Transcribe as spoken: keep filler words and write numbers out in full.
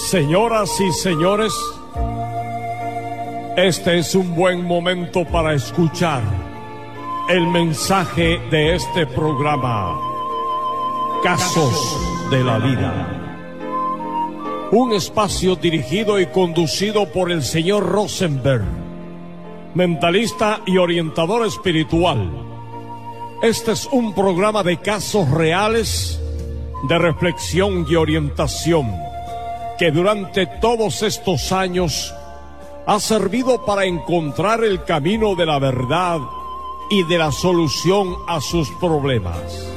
Señoras y señores, este es un buen momento para escuchar el mensaje de este programa, Casos de la Vida. Un espacio dirigido y conducido por el señor Rosenberg, mentalista y orientador espiritual. Este es un programa de casos reales, de reflexión y orientación, que durante todos estos años ha servido para encontrar el camino de la verdad y de la solución a sus problemas.